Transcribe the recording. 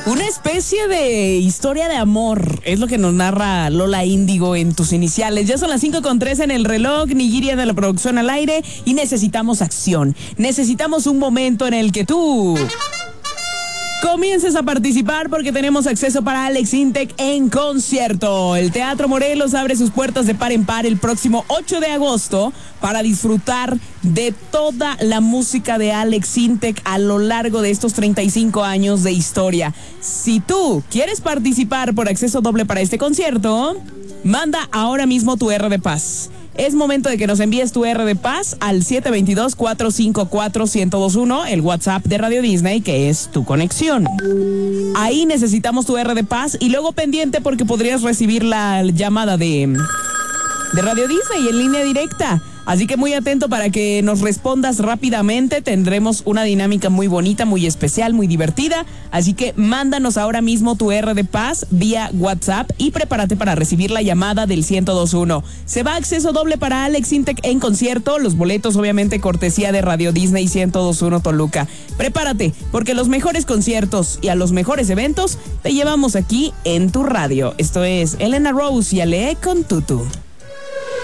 Una especie de historia de amor es lo que nos narra Lola Índigo en Tus Iniciales. Ya son las 5:03 en el reloj, Nigiria de la producción al aire y necesitamos acción. Necesitamos un momento en el que tú comiences a participar porque tenemos acceso para Alex Intec en concierto. El Teatro Morelos abre sus puertas de par en par el próximo 8 de agosto para disfrutar de toda la música de Alex Intec a lo largo de estos 35 años de historia. Si tú quieres participar por acceso doble para este concierto, manda ahora mismo tu R de Paz. Es momento de que nos envíes tu R de Paz al 722-454-1021, el WhatsApp de Radio Disney, que es tu conexión. Ahí necesitamos tu R de Paz y luego pendiente porque podrías recibir la llamada de Radio Disney en línea directa. Así que muy atento para que nos respondas rápidamente. Tendremos una dinámica muy bonita, muy especial, muy divertida. Así que mándanos ahora mismo tu R de Paz vía WhatsApp y prepárate para recibir la llamada del 1021. Se va acceso doble para Alex Intec en concierto. Los boletos obviamente cortesía de Radio Disney 1021 Toluca. Prepárate porque los mejores conciertos y a los mejores eventos te llevamos aquí en tu radio. Esto es Elena Rose y Ale con Tutu.